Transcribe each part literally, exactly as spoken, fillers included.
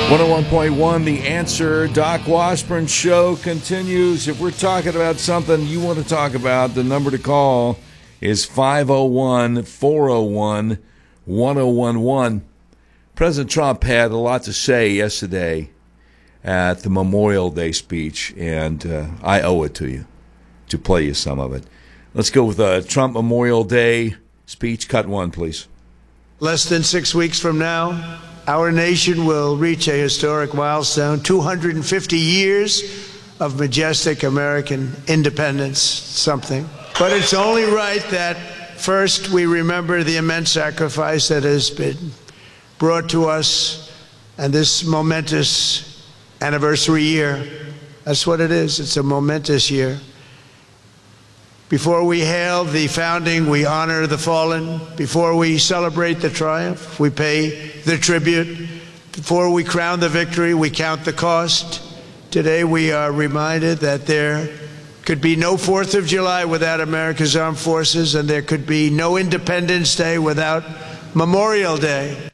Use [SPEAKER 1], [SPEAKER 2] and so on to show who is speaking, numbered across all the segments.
[SPEAKER 1] one oh one point one, The Answer. Doc Washburn Show continues. If we're talking about something you want to talk about, the number to call is five oh one, four oh one, one oh one one. President Trump had a lot to say yesterday at the Memorial Day speech, and uh, I owe it to you to play you some of it. Let's go with a Trump Memorial Day speech. Cut one, please.
[SPEAKER 2] Less than six weeks from now, our nation will reach a historic milestone, two hundred fifty years of majestic American independence, something. But it's only right that first we remember the immense sacrifice that has been brought to us and this momentous anniversary year. That's what it is. It's a momentous year. Before we hail the founding, we honor the fallen. Before we celebrate the triumph, we pay the tribute. Before we crown the victory, we count the cost. Today we are reminded that there could be no fourth of July without America's armed forces, and there could be no Independence Day without Memorial Day.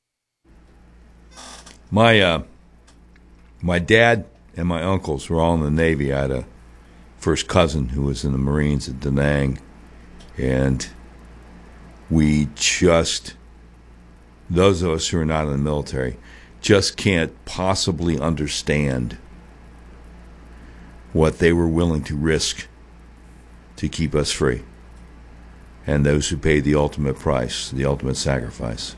[SPEAKER 1] My, uh, my dad and my uncles were all in the Navy. I had a first cousin who was in the Marines at Da Nang, and we just, those of us who are not in the military, just can't possibly understand what they were willing to risk to keep us free, and those who paid the ultimate price, the ultimate sacrifice.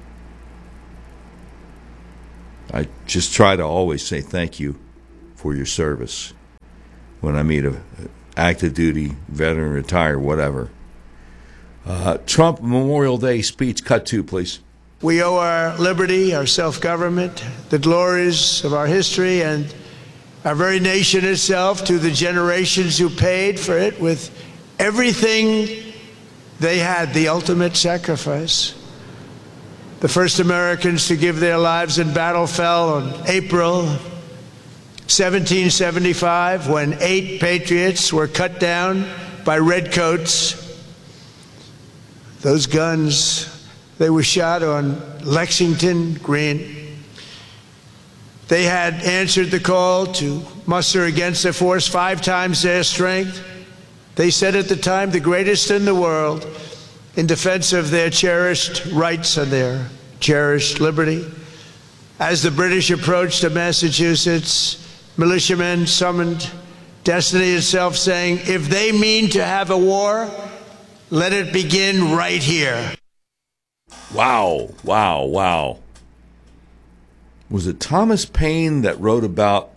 [SPEAKER 1] I just try to always say thank you for your service when I meet a active duty, veteran, retired, whatever. Uh, Trump Memorial Day speech, cut two, please.
[SPEAKER 2] We owe our liberty, our self-government, the glories of our history, and our very nation itself to the generations who paid for it with everything they had, the ultimate sacrifice. The first Americans to give their lives in battle fell on April seventeen seventy-five, when eight patriots were cut down by redcoats. Those guns, they were shot on Lexington Green. They had answered the call to muster against a force five times their strength. They said at the time, the greatest in the world, in defense of their cherished rights and their cherished liberty. As the British approached to Massachusetts, militiamen summoned destiny itself, saying, if they mean to have a war, let it begin right here.
[SPEAKER 1] Wow, wow, wow. Was it Thomas Paine that wrote about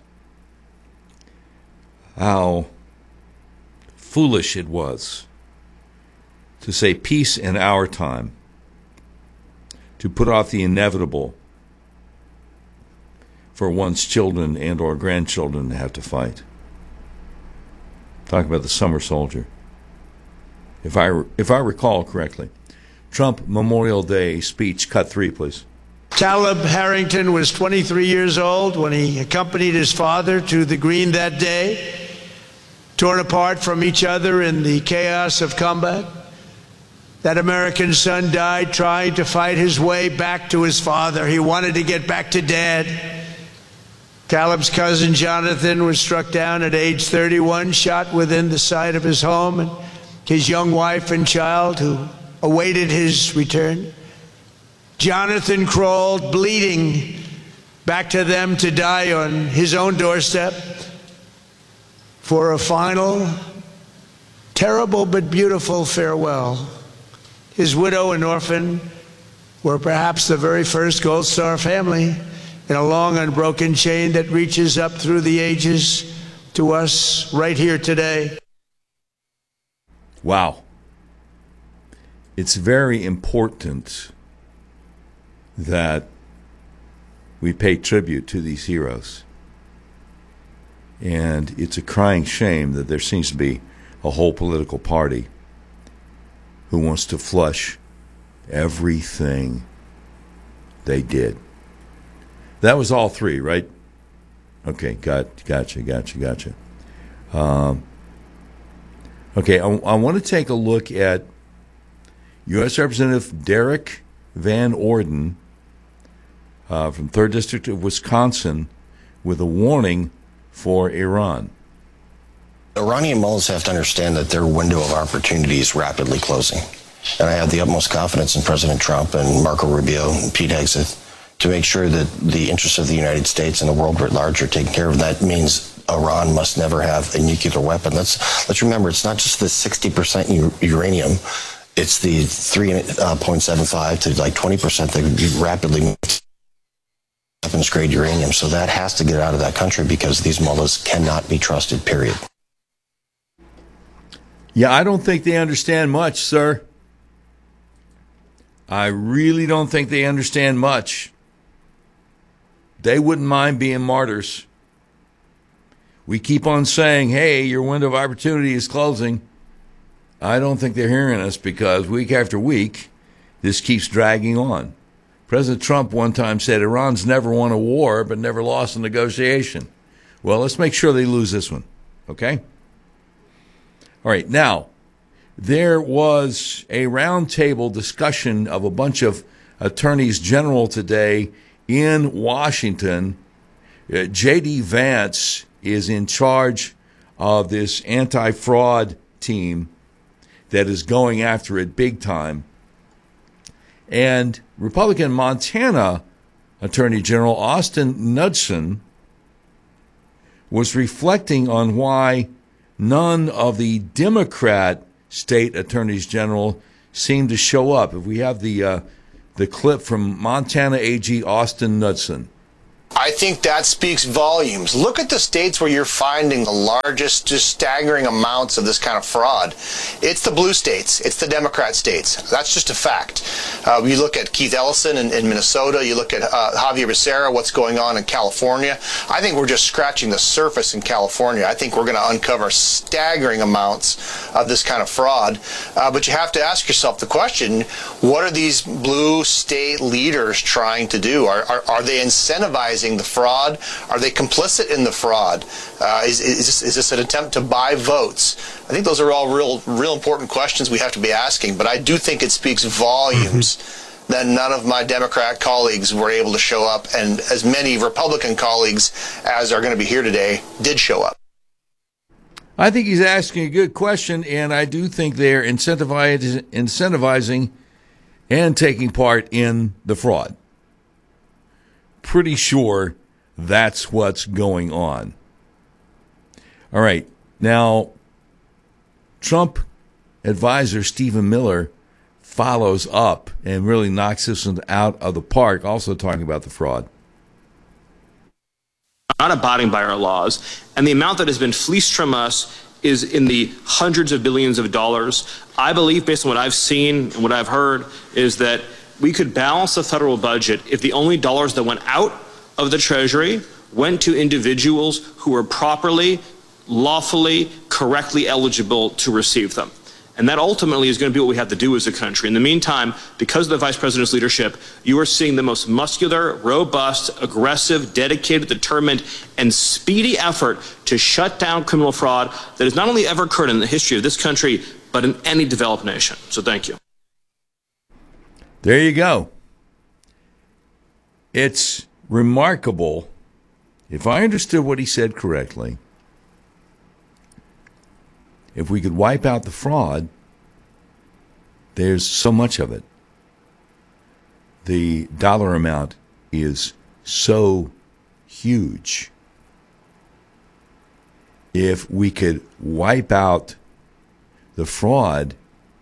[SPEAKER 1] how foolish it was to say peace in our time, to put off the inevitable for one's children and or grandchildren to have to fight? Talk about the summer soldier. If I, if I recall correctly. Trump Memorial Day speech, cut three, please.
[SPEAKER 2] Talib Harrington was twenty-three years old when he accompanied his father to the Green that day, torn apart from each other in the chaos of combat. That American son died trying to fight his way back to his father. He wanted to get back to Dad. Talib's cousin Jonathan was struck down at age thirty-one, shot within the sight of his home, and his young wife and child who awaited his return. Jonathan crawled bleeding back to them to die on his own doorstep for a final, terrible but beautiful farewell. His widow and orphan were perhaps the very first Gold Star family in a long unbroken chain that reaches up through the ages to us right here today.
[SPEAKER 1] Wow. It's very important that we pay tribute to these heroes. And it's a crying shame that there seems to be a whole political party who wants to flush everything they did. That was all three, right? Okay, got, gotcha, gotcha, gotcha. Um, okay, I, I want to take a look at U S Representative Derek Van Orden uh, from third District of Wisconsin with a warning for Iran.
[SPEAKER 3] Iranian mullahs have to understand that their window of opportunity is rapidly closing. And I have the utmost confidence in President Trump and Marco Rubio and Pete Hegseth to make sure that the interests of the United States and the world writ large are taken care of. That means Iran must never have a nuclear weapon. Let's, let's remember, it's not just the sixty percent u- uranium. It's the three point seven five to like twenty percent that rapidly moves weapons-grade uranium. So that has to get out of that country because these mullahs cannot be trusted, period.
[SPEAKER 1] Yeah, I don't think they understand much, sir. I really don't think they understand much. They wouldn't mind being martyrs. We keep on saying, hey, your window of opportunity is closing. I don't think they're hearing us because week after week, this keeps dragging on. President Trump one time said Iran's never won a war but never lost a negotiation. Well, let's make sure they lose this one, okay? All right, now, there was a roundtable discussion of a bunch of attorneys general today in Washington. Uh, J D. Vance is in charge of this anti-fraud team that is going after it big time. And Republican Montana Attorney General Austin Knudsen was reflecting on why none of the Democrat state attorneys general seem to show up. If we have the uh, the clip from Montana A G Austin Knudsen.
[SPEAKER 4] I think that speaks volumes. Look at the states where you're finding the largest, just staggering amounts of this kind of fraud. It's the blue states. It's the Democrat states. That's just a fact. Uh, you look at Keith Ellison in, in Minnesota. You look at uh, Javier Becerra, what's going on in California. I think we're just scratching the surface in California. I think we're going to uncover staggering amounts of this kind of fraud. Uh, but you have to ask yourself the question, what are these blue state leaders trying to do? Are, are, are they incentivizing the fraud? Are they complicit in the fraud? Uh, is, is, this, is this an attempt to buy votes? I think those are all real, real important questions we have to be asking, but I do think it speaks volumes that none of my Democrat colleagues were able to show up, and as many Republican colleagues as are going to be here today did show up.
[SPEAKER 1] I think he's asking a good question, and I do think they're incentivizing, incentivizing and taking part in the fraud. Pretty sure that's what's going on. All right. Now, Trump advisor Stephen Miller follows up and really knocks this one out of the park, also talking about the fraud.
[SPEAKER 5] Not abiding by our laws, and the amount that has been fleeced from us is in the hundreds of billions of dollars. I believe, based on what I've seen and what I've heard, is that we could balance the federal budget if the only dollars that went out of the Treasury went to individuals who were properly, lawfully, correctly eligible to receive them. And that ultimately is going to be what we have to do as a country. In the meantime, because of the Vice President's leadership, you are seeing the most muscular, robust, aggressive, dedicated, determined, and speedy effort to shut down criminal fraud that has not only ever occurred in the history of this country, but in any developed nation. So thank you.
[SPEAKER 1] There you go. It's remarkable. If I understood what he said correctly, if we could wipe out the fraud, there's so much of it. The dollar amount is so huge. If we could wipe out the fraud,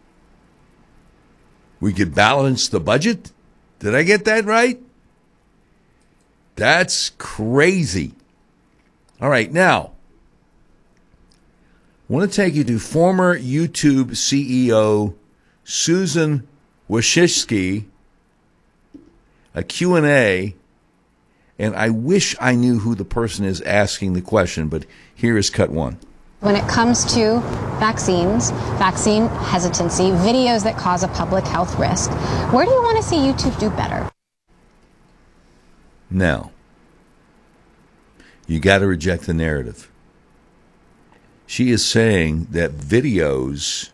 [SPEAKER 1] we could balance the budget. Did I get that right? That's crazy. All right, now, I want to take you to former YouTube C E O Susan Wojcicki, a Q and A, and I wish I knew who the person is asking the question, but here is cut one.
[SPEAKER 6] When it comes to vaccines, vaccine hesitancy, videos that cause a public health risk, where do you want to see YouTube do better?
[SPEAKER 1] Now, you got to reject the narrative. She is saying that videos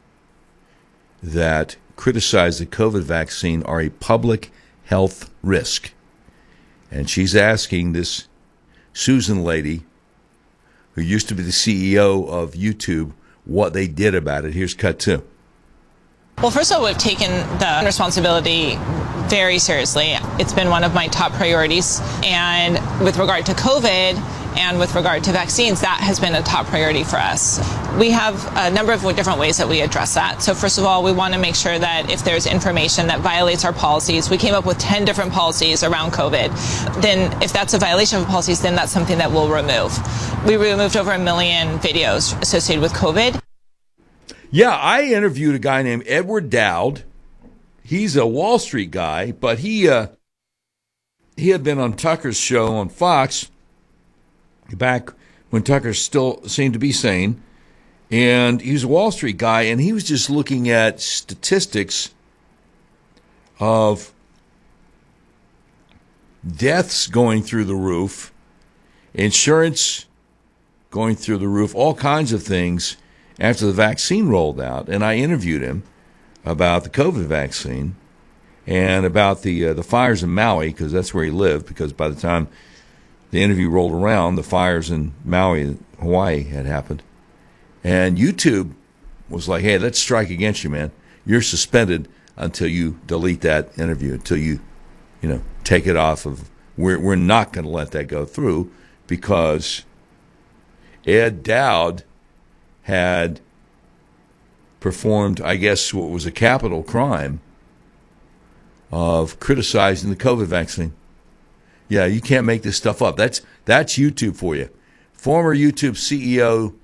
[SPEAKER 1] that criticize the COVID vaccine are a public health risk. And she's asking this Susan lady, who used to be the C E O of YouTube, what they did about it. Here's cut two.
[SPEAKER 7] Well, first of all, we've taken the responsibility very seriously. It's been one of my top priorities. And with regard to COVID and with regard to vaccines, that has been a top priority for us. We have a number of different ways that we address that. So first of all, we want to make sure that if there's information that violates our policies, we came up with ten different policies around COVID. Then if that's a violation of policies, then that's something that we'll remove. We removed over a million videos associated with COVID.
[SPEAKER 1] Yeah, I interviewed a guy named Edward Dowd. He's a Wall Street guy, but he uh, he had been on Tucker's show on Fox back when Tucker still seemed to be sane. And he was a Wall Street guy, and he was just looking at statistics of deaths going through the roof, insurance going through the roof, all kinds of things after the vaccine rolled out. And I interviewed him about the COVID vaccine and about the uh, the fires in Maui, because that's where he lived, because by the time the interview rolled around, the fires in Maui, Hawaii, had happened. And YouTube was like, hey, let's strike against you, man. You're suspended until you delete that interview, until you, you know, take it off of, we're, we're not going to let that go through, because Ed Dowd had performed, I guess, what was a capital crime of criticizing the COVID vaccine. Yeah, you can't make this stuff up. That's that's YouTube for you. Former YouTube C E O